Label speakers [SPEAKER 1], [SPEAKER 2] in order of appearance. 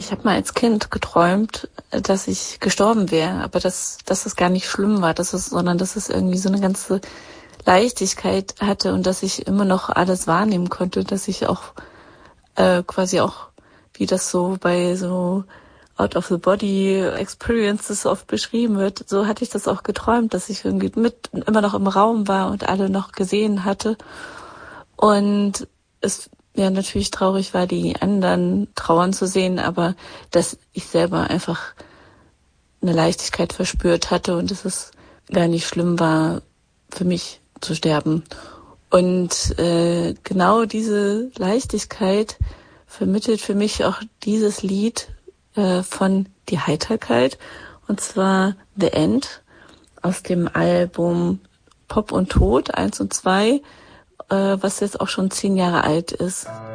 [SPEAKER 1] Ich habe mal als Kind geträumt, dass ich gestorben wäre, aber dass es gar nicht schlimm war, sondern dass es irgendwie so eine ganze Leichtigkeit hatte und dass ich immer noch alles wahrnehmen konnte, dass ich auch quasi auch, wie das so bei so Out-of-the-Body-Experiences oft beschrieben wird, so hatte ich das auch geträumt, dass ich irgendwie immer noch im Raum war und alle noch gesehen hatte. Und es ja natürlich traurig war, die anderen trauern zu sehen, aber dass ich selber einfach eine Leichtigkeit verspürt hatte und dass es gar nicht schlimm war, für mich zu sterben. Und genau diese Leichtigkeit vermittelt für mich auch dieses Lied von Die Heiterkeit, und zwar The End aus dem Album Pop und Tod 1 und 2, was jetzt auch schon 10 Jahre alt ist.